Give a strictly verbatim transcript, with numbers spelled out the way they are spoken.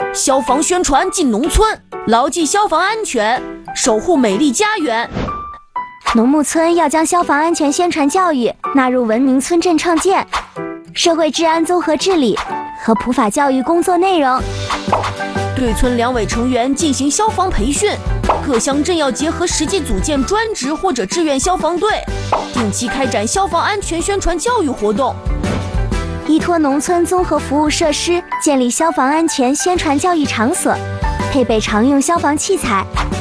消防宣传进农村，牢记消防安全，守护美丽家园。 农牧村要将消防安全宣传教育纳入文明村镇创建、社会治安综合治理和普法教育工作内容。 对村两委成员进行消防培训，各乡镇要结合实际组建专职或者志愿消防队，定期开展消防安全宣传教育活动。 依托农村综合服务设施，建立消防安全宣传教育场所，配备常用消防器材，